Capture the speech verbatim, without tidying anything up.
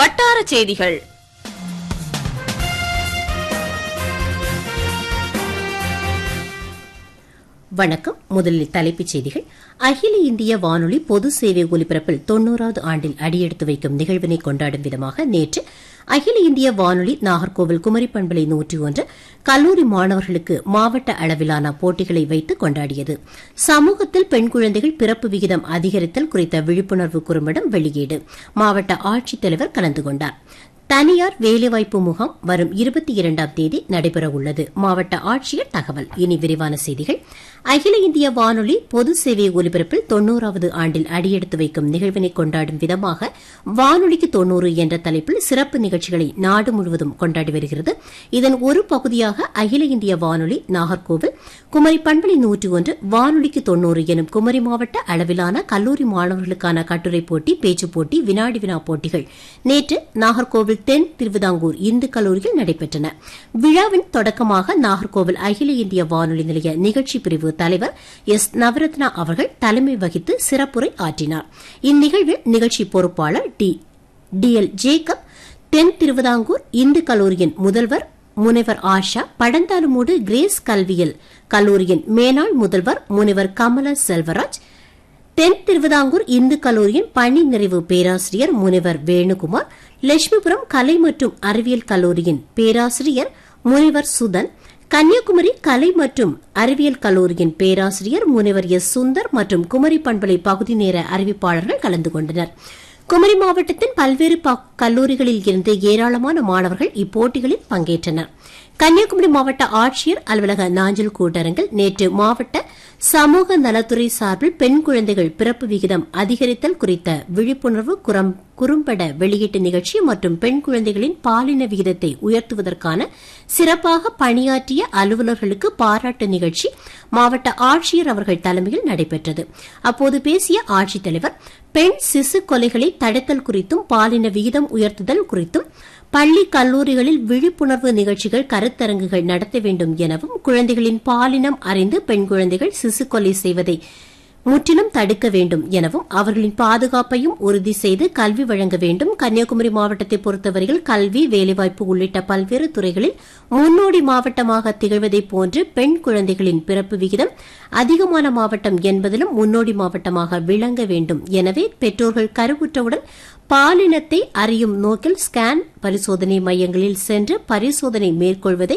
வட்டார செய்திகள். வணக்கம். முதலில் தலைப்புச் செய்திகள். அகில இந்திய வானொலி பொது சேவை ஒலிபரப்பில் தொன்னூறாவது ஆண்டில் அடியெடுத்து வைக்கும் நிகழ்வினை கொண்டாடும் விதமாக நேற்று அகில இந்திய வானொலி நாகர்கோவில் குமரி பண்பலை நூற்றி ஒன்று கல்லூரி மாணவர்களுக்கு மாவட்ட அளவிலான போட்டிகளை வைத்து கொண்டாடியது. சமூகத்தில் பெண் குழந்தைகள் பிறப்பு விகிதம் அதிகரித்தல் குறித்த விழிப்புணர்வு குறும்படம் வெளியீடு. மாவட்ட ஆட்சித்தலைவர் கலந்து கொண்டார். தனியார் வேலைவாய்ப்பு முகாம் வரும் இருபத்தி இரண்டாம் தேதி நடைபெறவுள்ளது. மாவட்ட ஆட்சியர் தகவல். இனி விரிவான செய்திகள். அகில இந்திய வானொலி பொது சேவை ஒலிபரப்பில் தொன்னூறாவது ஆண்டில் அடியெடுத்து வைக்கும் நிகழ்வினை கொண்டாடும் விதமாக வானொலிக்கு தொன்னூறு என்ற தலைப்பில் சிறப்பு நிகழ்ச்சிகளை நாடு முழுவதும் கொண்டாடி வருகிறது. இதன் ஒரு பகுதியாக அகில இந்திய வானொலி நாகர்கோவில் குமரி பண்பலை நூற்றி ஒன்று வானொலிக்கு தொன்னூறு எனும் குமரி மாவட்ட அளவிலான கல்லூரி மாணவர்களுக்கான கட்டுரை போட்டி, பேச்சுப் போட்டி, வினாடி வினா போட்டிகள் நேற்று நாகர்கோவில் தென் திருவிதாங்கூர் இந்து கல்லூரியில் நடைபெற்றன. விழாவின் தொடக்கமாக நாகர்கோவில் அகில இந்திய வானொலி நிலைய நிகழ்ச்சி பிரிவு தலைவர் எஸ் நவரத்னா அவர்கள் தலைமை வகித்து சிறப்புரை ஆற்றினார். இந்நிகழ்வில் நிகழ்ச்சி பொறுப்பாளர் டி எல் ஜேக்கப், தென் திருவிதாங்கூர் இந்து கல்லூரியின் முதல்வர் முனைவர் ஆஷா, படந்தாலுமூடு கிரேஸ் கல்வியல் கல்லூரியின் மேனாள் முதல்வர் முனைவர் கமல செல்வராஜ், தென் திருவிதாங்கூர் இந்து கல்லூரியின் பணி நிறைவு பேராசிரியர் முனைவர் வேணுகுமார், லட்சுமிபுரம் கலை மற்றும் அறிவியல் கல்லூரியின் பேராசிரியர் முனைவர் சுதன், கன்னியாகுமரி கலை மற்றும் அறிவியல் கல்லூரியின் பேராசிரியர் முனைவர் எஸ் சுந்தர் மற்றும் குமரி பண்பலை பகுதி நேர அறிவிப்பாளர்கள் கலந்து கொண்டனர். குமரி மாவட்டத்தின் பல்வேறு கல்லூரிகளில் இருந்து ஏராளமான மாணவர்கள் இப்போட்டிகளில் பங்கேற்றனர். கன்னியாகுமரி மாவட்ட ஆட்சியர் அலுவலக நாஞ்சல் கூட்டரங்கில் நேற்று மாவட்ட சமூக நலத்துறை சார்பில் பெண் குழந்தைகள் பிறப்பு விகிதம் அதிகரித்தல் குறித்த விழிப்புணர்வு குறும்பட வெளியீட்டு நிகழ்ச்சி மற்றும் பெண் குழந்தைகளின் பாலின விகிதத்தை உயர்த்துவதற்கான சிறப்பாக பணியாற்றிய அலுவலர்களுக்கு பாராட்டு நிகழ்ச்சி மாவட்ட ஆட்சியர் அவர்கள் தலைமையில் நடைபெற்றது. அப்போது பேசிய ஆட்சித்தலைவர், பெண் சிசு கொலைகளை தடுத்தல் குறித்தும் பாலின விகிதம் உயர்த்துதல் குறித்தும் பள்ளி கல்லூரிகளில் விழிப்புணர்வு நிகழ்ச்சிகள், கருத்தரங்குகள் நடத்த வேண்டும் எனவும், குழந்தைகளின் பாலினம் அறிந்து பெண் குழந்தைகள் சிசு கொலை செய்வதை முற்றிலும் தடுக்க வேண்டும் எனவும், அவர்களின் பாதுகாப்பையும் உறுதி செய்து கல்வி வழங்க வேண்டும். கன்னியாகுமரி மாவட்டத்தை பொறுத்தவரையில் கல்வி, வேலைவாய்ப்பு உள்ளிட்ட பல்வேறு துறைகளில் முன்னோடி மாவட்டமாக திகழ்வதைப் போன்று பெண் குழந்தைகளின் பிறப்பு விகிதம் அதிகமான மாவட்டம் என்பதிலும் முன்னோடி மாவட்டமாக விளங்க வேண்டும். எனவே பெற்றோர்கள் கருவுற்றவுடன் பாலினத்தை அறியும் நோக்கில் ஸ்கேன் பரிசோதனை மையங்களில் சென்று பரிசோதனை மேற்கொள்வதை